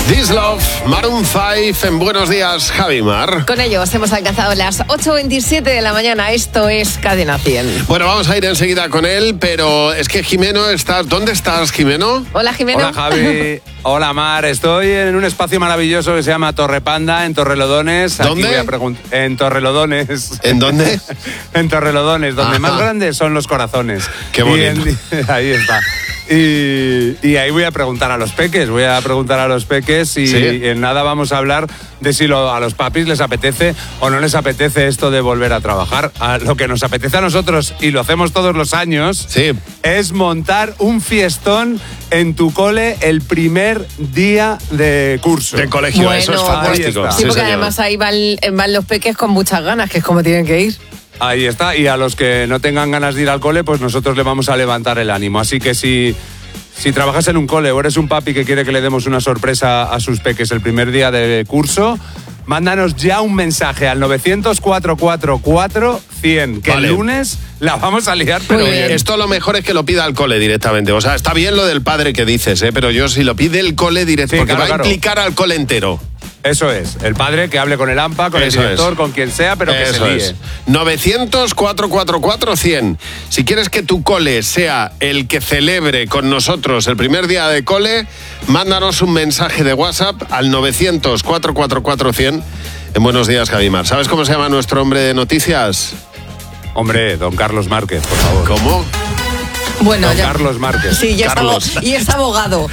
This Love, Maroon 5 en Buenos Días, Javi Mar. Con ellos hemos alcanzado las 8:27 de la mañana. Esto es Cadena 100. Bueno, vamos a ir enseguida con él, pero es que Jimeno está... ¿Dónde estás, Jimeno? Hola, Jimeno. Hola, Javi. Hola, Mar. Estoy en un espacio maravilloso que se llama Torre Panda, en Torrelodones. ¿Dónde? En Torrelodones. ¿En dónde? En Torrelodones, donde Ajá. más grandes son los corazones. Qué bonito. Ahí está. Y ahí voy a preguntar a los peques, y ¿Sí? en nada vamos a hablar de si a los papis les apetece o no les apetece esto de volver a trabajar. Lo que nos apetece a nosotros, y lo hacemos todos los años, Sí. es montar un fiestón en tu cole el primer día de curso. De colegio, Bueno, eso es fantástico. Sí, porque señor. además ahí van los peques con muchas ganas, que es como tienen que ir. Ahí está, y a los que no tengan ganas de ir al cole, pues nosotros le vamos a levantar el ánimo. Así que si trabajas en un cole o eres un papi que quiere que le demos una sorpresa a sus peques el primer día de curso, mándanos ya un mensaje al 900-444-100, que Vale. el lunes la vamos a liar, pero Muy bien. bien. Esto lo mejor es que lo pida al cole directamente. O sea, está bien lo del padre que dices, pero yo si lo pide el cole directo, Sí, porque claro, va a claro. implicar al cole entero. Eso es, el padre que hable con el AMPA, con Eso el director, es. con quien sea, pero que Eso se líe. es. 900-444-100. Si quieres que tu cole sea el que celebre con nosotros el primer día de cole, mándanos un mensaje de WhatsApp al 900-444-100 en Buenos Días, Javimar. ¿Sabes cómo se llama nuestro hombre de noticias? Hombre, don Carlos Márquez, por favor. ¿Cómo? Bueno, Don ya. Carlos Márquez. Sí, ya Carlos. y es abogado.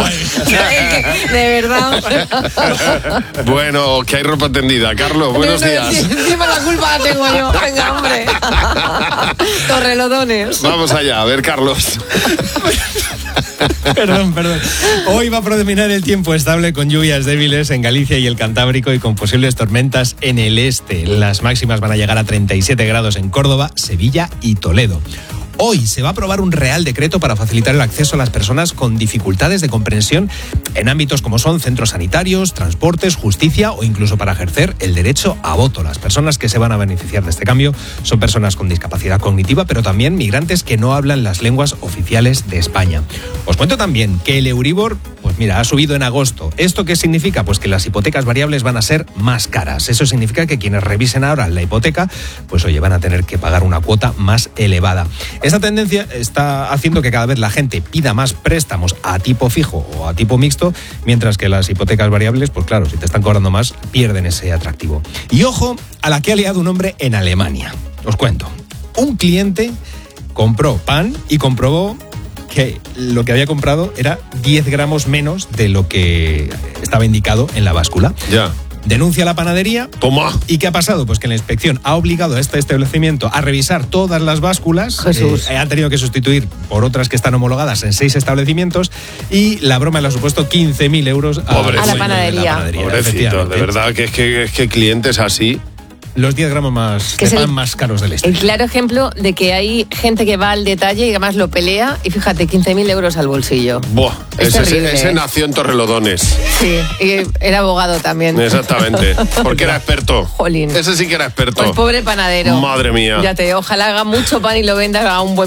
De verdad. Bueno, que hay ropa tendida. Carlos, buenos No, no, días. sí, encima la culpa la tengo yo. Venga, hombre. Torrelodones. Vamos allá, a ver, Carlos. Perdón. Hoy va a predominar el tiempo estable con lluvias débiles en Galicia y el Cantábrico y con posibles tormentas en el este. Las máximas van a llegar a 37 grados en Córdoba, Sevilla y Toledo. Hoy se va a aprobar un Real Decreto para facilitar el acceso a las personas con dificultades de comprensión en ámbitos como son centros sanitarios, transportes, justicia o incluso para ejercer el derecho a voto. Las personas que se van a beneficiar de este cambio son personas con discapacidad cognitiva, pero también migrantes que no hablan las lenguas oficiales de España. Os cuento también que el Euribor, pues mira, ha subido en agosto. ¿Esto qué significa? Pues que las hipotecas variables van a ser más caras. Eso significa que quienes revisen ahora la hipoteca, pues oye, van a tener que pagar una cuota más elevada. Esta tendencia está haciendo que cada vez la gente pida más préstamos a tipo fijo o a tipo mixto, mientras que las hipotecas variables, pues claro, si te están cobrando más, pierden ese atractivo. Y ojo a la que ha liado un hombre en Alemania. Os cuento. Un cliente compró pan y comprobó que lo que había comprado era 10 gramos menos de lo que estaba indicado en la báscula. Ya. Denuncia a la panadería. Toma. ¿Y qué ha pasado? Pues que la inspección ha obligado a este establecimiento a revisar todas las básculas. Jesús. Han tenido que sustituir por otras que están homologadas en 6 establecimientos y la broma le ha supuesto 15.000 euros Pobrecito. dueño A la de panadería. Pobrecito, efectivamente. de verdad que es que clientes así. Los 10 gramos más Que de es pan más caros del este. El claro ejemplo de que hay gente que va al detalle y además lo pelea y fíjate, 15.000 euros al bolsillo. Buah, Es terrible, ese ¿eh? nació en Torrelodones. Sí, y era abogado también. Exactamente. Porque era experto. Jolín. Ese sí que era experto. Pues pobre panadero. Madre mía. Ya ojalá haga mucho pan y lo venda a un buen